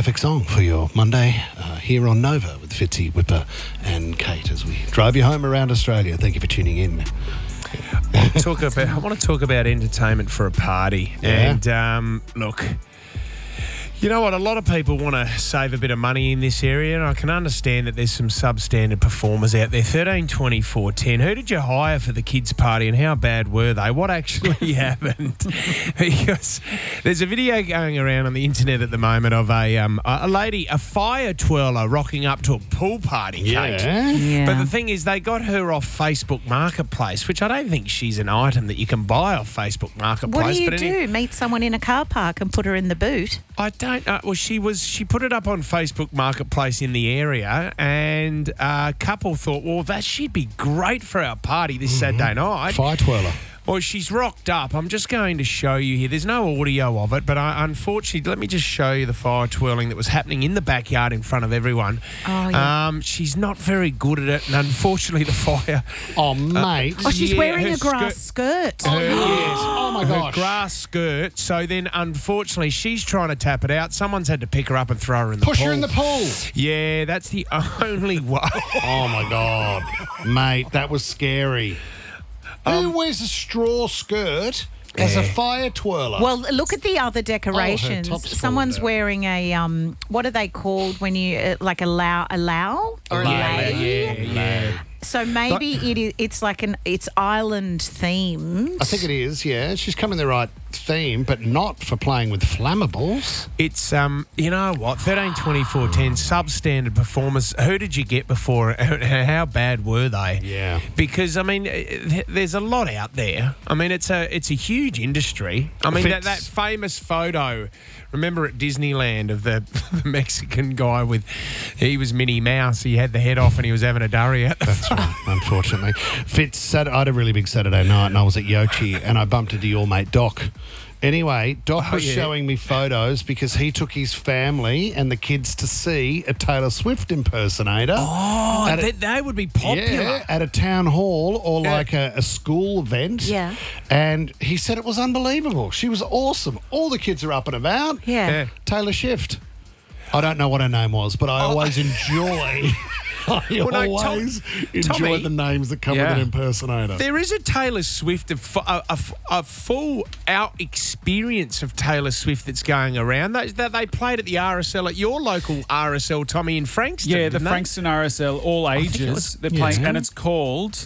perfect song for your Monday here on Nova with Fitzy, Whipper and Kate as we drive you home around Australia. Thank you for tuning in. I want to talk about entertainment for a party. Yeah. And look, you know what? A lot of people want to save a bit of money in this area, and I can understand that there's some substandard performers out there. 13, 24, 10. Who did you hire for the kids' party, and how bad were they? What actually happened? Because there's a video going around on the internet at the moment of a lady, a fire twirler, rocking up to a pool party. Kate. Yeah. But the thing is, they got her off Facebook Marketplace, which I don't think she's an item that you can buy off Facebook Marketplace. What do you do? Meet someone in a car park and put her in the boot? I don't know. Well, she put it up on Facebook Marketplace in the area, and a couple thought, well, she'd be great for our party this Saturday night. Fire twirler. Well, she's rocked up. I'm just going to show you here. There's no audio of it, but unfortunately, let me just show you the fire twirling that was happening in the backyard in front of everyone. Oh, yeah. She's not very good at it, and unfortunately, the fire... Oh, mate. Oh, she's wearing her a grass skirt. Yes. Oh, my her gosh. grass skirt. So then, unfortunately, she's trying to tap it out. Someone's had to pick her up and throw her in the pool. Push her in the pool. Yeah, that's the only way. Oh, my God. Mate, that was scary. Who wears a straw skirt as a fire twirler? Well, look at the other decorations. top's fallen Someone's down. wearing a what are they called when you like a lao or a lei? Yeah. So maybe it's like it's island themed. I think it is, yeah. She's come in the right theme, but not for playing with flammables. It's, you know what, 13, 24, 10, substandard performers. Who did you get before? How bad were they? Yeah. Because, I mean, there's a lot out there. I mean, it's a huge industry. I mean, that famous photo, remember at Disneyland of the Mexican guy he was Minnie Mouse. He had the head off and he was having a durry at the That's right, unfortunately. I had a really big Saturday night and I was at Yochi and I bumped into your mate Doc. Anyway, Doc was showing me photos because he took his family and the kids to see a Taylor Swift impersonator. Oh, they would be popular. Yeah, at a town hall or like a school event. Yeah. And he said it was unbelievable. She was awesome. All the kids are up and about. Yeah. Taylor Swift. I don't know what her name was, but I always enjoy... enjoy Tommy, the names that come with an impersonator. There is a Taylor Swift, a full-out experience of Taylor Swift that's going around. They played at the RSL, at your local RSL, Tommy, in Frankston. Yeah, the Frankston RSL, all ages. They're playing, and it's called...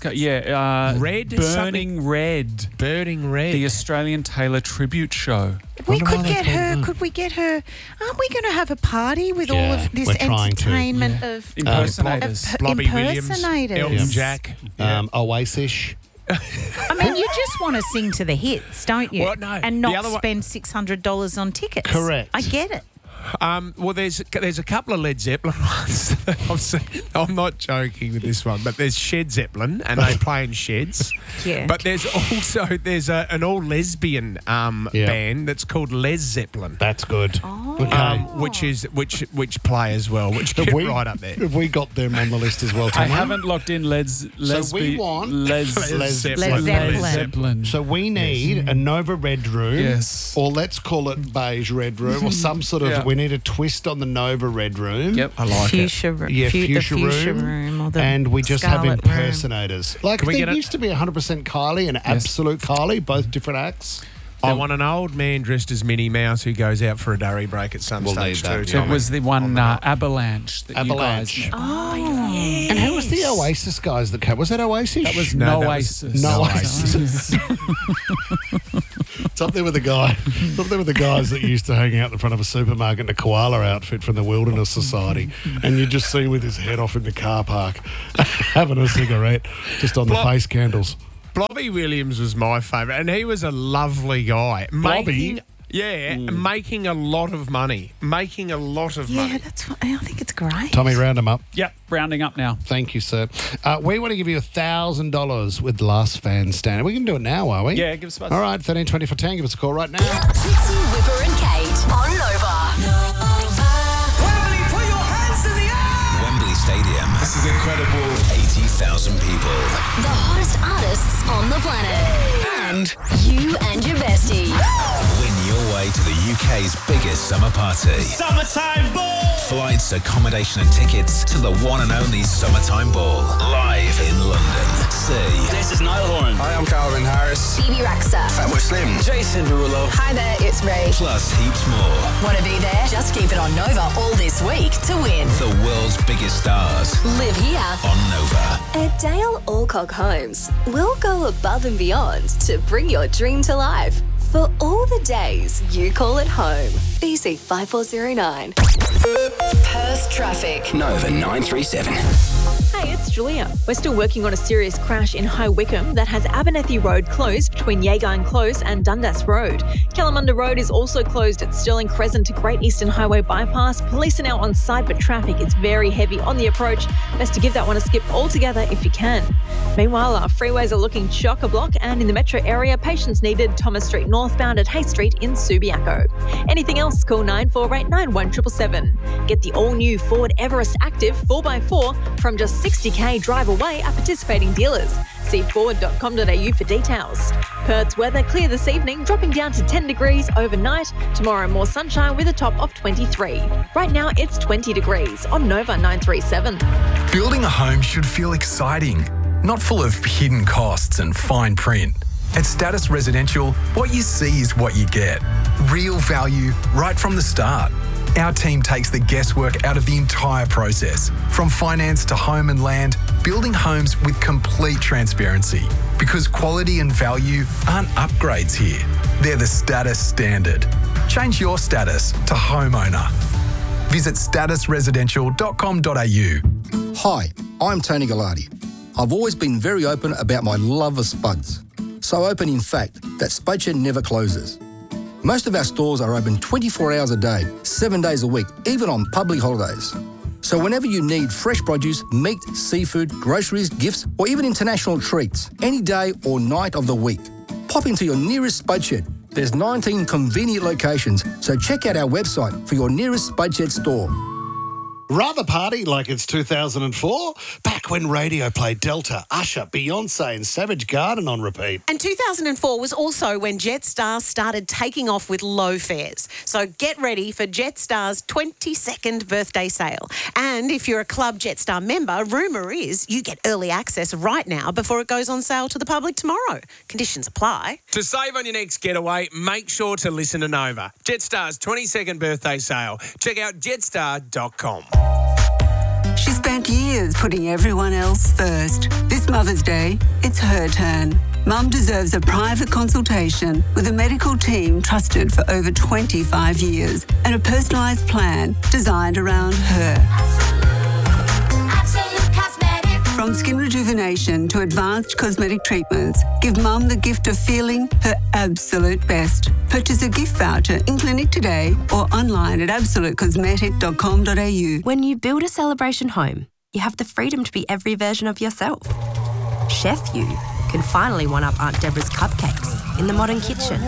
Red? Burning Red. Burning Red. The Australian Taylor Tribute Show. We could get her. Could we get her? Aren't we going to have a party with all of this we're trying to. entertainment of Impersonators. Blobby Williams, impersonators? Elton Jack. Oasis. I mean, you just want to sing to the hits, don't you? Well, no, and the not other spend $600 on tickets. Correct. I get it. Well, there's a couple of Led Zeppelin ones that I've seen. I'm not joking with this one, but there's Shed Zeppelin, and they play in sheds. Yeah. But there's also an all lesbian band that's called Les Zeppelin. That's good. Which play as well, which get right up there. Have we got them on the list as well, Tom? I haven't locked in we want Les Zeppelin. So we need a Nova Red Room. Yes. Or let's call it Beige Red Room or some sort of... We need a twist on the Nova Red Room. Yep. I like Fuchsia it. Yeah, the Fuchsia room or the and we just have Scarlet Room. impersonators. Like Can we there get it? used to be 100% Kylie and Absolute Kylie, both different acts. I want an old man dressed as Minnie Mouse who goes out for a durry break at some stage need that, too. yeah. It was the one Avalanche that Avalanche. you guys know. Oh, yeah. And who was the Oasis guys that came? Was that Oasis? That was No, that Noasis. Oasis. It's up there with the guys that used to hang out in front of a supermarket in a koala outfit from the Wilderness Society, and you just see with his head off in the car park, having a cigarette, just on the face candles. Blobby Williams was my favourite, and he was a lovely guy. Blobby? Making a lot of money. Making a lot of money. Yeah, I think it's great. Tommy, round them up. Yep, rounding up now. Thank you, sir. We want to give you $1,000 with Last Fan Standing. We can do it now, are we? Yeah, give us a buzz. All right, 13 20 for 10. Give us a call right now. Fitzy, Whipper and Kate on Nova. Wembley, put your hands in the air! Wembley Stadium. This is incredible. 80,000 people. The hottest artists on the planet. And You and your bestie. win your way to the UK's biggest summer party. Summertime ball. Flights, accommodation and tickets to the one and only Summertime Ball. Live in London. See. This is Niall Horan. Hi, I'm Calvin Harris. BB Rexa. Fatboy Slim. Jason Derulo. Hi there, it's Ray. Plus heaps more. Want to be there? Just keep it on Nova all this week to win. The world's biggest stars Live here. on Nova. At Dale Alcock Homes, we'll go above and beyond to bring your dream to life. For all the days you call it home. BC 5409. Perth traffic. Nova 937. Hey, it's Julia. We're still working on a serious crash in High Wycombe that has Abernethy Road closed between Yagang Close and Dundas Road. Kalamunda Road is also closed at Stirling Crescent to Great Eastern Highway bypass. Police are now on site, but traffic is very heavy on the approach. Best to give that one a skip altogether if you can. Meanwhile, our freeways are looking chock-a-block, and in the metro area, patience needed Thomas Street northbound at Hay Street in Subiaco. Anything else, call 9489 1777. Get the all-new Ford Everest Active 4x4 from just $60,000 drive away at participating dealers. See Ford.com.au for details. Perth's weather clear this evening, dropping down to 10 degrees overnight. Tomorrow, more sunshine with a top of 23. Right now, it's 20 degrees on Nova 937. Building a home should feel exciting, not full of hidden costs and fine print. At Status Residential, what you see is what you get. Real value right from the start. Our team takes the guesswork out of the entire process. From finance to home and land, building homes with complete transparency. Because quality and value aren't upgrades here. They're the status standard. Change your status to homeowner. Visit statusresidential.com.au. Hi, I'm Tony Gallardi. I've always been very open about my love of spuds. So open, in fact, that Spudshed never closes. Most of our stores are open 24 hours a day, 7 days a week, even on public holidays. So whenever you need fresh produce, meat, seafood, groceries, gifts, or even international treats, any day or night of the week, pop into your nearest Spudshed. There's 19 convenient locations, so check out our website for your nearest Spudshed store. Rather party like it's 2004? Back when radio played Delta, Usher, Beyonce and Savage Garden on repeat. And 2004 was also when Jetstar started taking off with low fares. So get ready for Jetstar's 22nd birthday sale. And if you're a Club Jetstar member, rumour is you get early access right now before it goes on sale to the public tomorrow. Conditions apply. To save on your next getaway, make sure to listen to Nova. Jetstar's 22nd birthday sale. Check out jetstar.com. She spent years putting everyone else first. This Mother's Day, it's her turn. Mum deserves a private consultation with a medical team trusted for over 25 years and a personalised plan designed around her. Absolute Cosmetics. From skin rejuvenation to advanced cosmetic treatments, give Mum the gift of feeling her absolute best. Purchase a gift voucher in clinic today or online at absolutecosmetic.com.au. When you build a celebration home, you have the freedom to be every version of yourself. Chef You can finally one-up Aunt Deborah's cupcakes in the modern kitchen.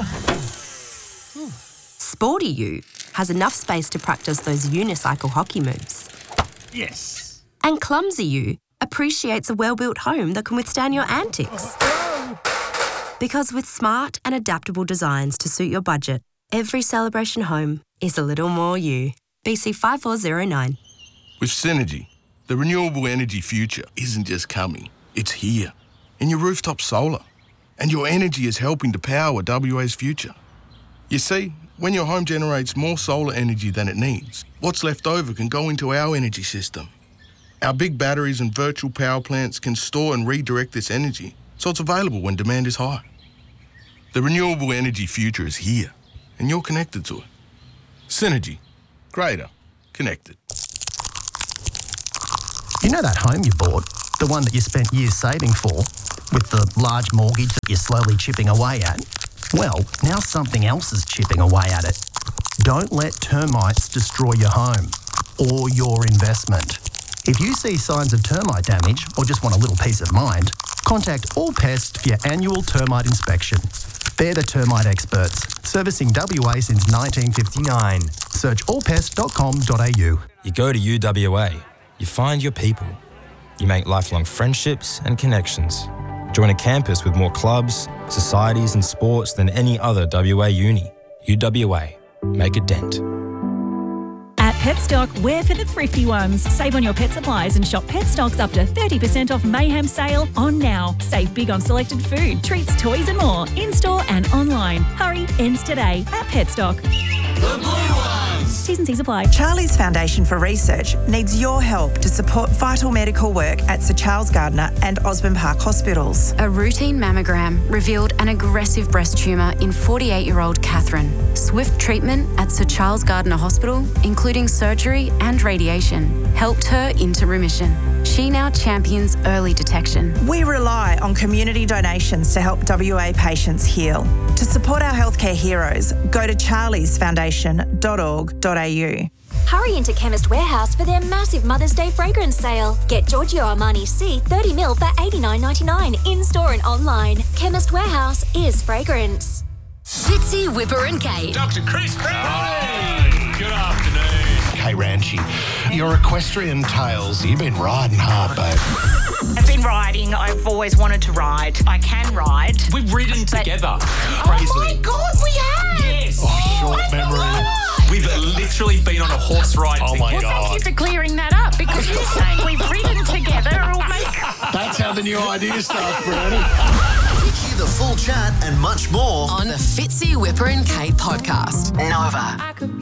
Sporty You has enough space to practice those unicycle hockey moves. Yes. And Clumsy You appreciates a well-built home that can withstand your antics. Because with smart and adaptable designs to suit your budget, every celebration home is a little more you. BC 5409. With Synergy, the renewable energy future isn't just coming, it's here. In your rooftop solar. And your energy is helping to power WA's future. You see, when your home generates more solar energy than it needs, what's left over can go into our energy system. Our big batteries and virtual power plants can store and redirect this energy, so it's available when demand is high. The renewable energy future is here, and you're connected to it. Synergy. Greater. Connected. You know that home you bought? The one that you spent years saving for? With the large mortgage that you're slowly chipping away at? Well, now something else is chipping away at it. Don't let termites destroy your home or your investment. If you see signs of termite damage or just want a little peace of mind, contact All Pest for your annual termite inspection. They're the termite experts, servicing WA since 1959. Search allpest.com.au. You go to UWA, you find your people. You make lifelong friendships and connections. Join a campus with more clubs, societies and sports than any other WA uni. UWA. Make a dent. Petstock, we're for the thrifty ones. Save on your pet supplies and shop Petstock's up to 30% off Mayhem sale on now. Save big on selected food, treats, toys and more, in-store and online. Hurry, ends today at Petstock. The blue ones. T's and C's apply. Charlie's Foundation for Research needs your help to support vital medical work at Sir Charles Gardner and Osborne Park hospitals. A routine mammogram revealed an aggressive breast tumour in 48-year-old Catherine. Swift treatment at Sir Charles Gardner Hospital, including surgery and radiation, helped her into remission. She now champions early detection. We rely on community donations to help WA patients heal. To support our healthcare heroes, go to charliesfoundation.org.au. Hurry into Chemist Warehouse for their massive Mother's Day fragrance sale. Get Giorgio Armani C 30ml for $89.99 in-store and online. Chemist Warehouse is fragrance. Fitzy, Whipper and Kate. Dr. Chris Brown. Good afternoon. Hey, Ranchi, your equestrian tales, you've been riding hard, babe. I've been riding. I've always wanted to ride. I can ride. We've ridden together. Oh my God, we have! Yes. Short memory. We've literally been on a horse ride together. Well, thank you for clearing that up, because you saying we've ridden together will make... That's how the new idea starts, Brownie. Hear the full chat and much more on the Fitzy, Whipper and Kate podcast. Nova.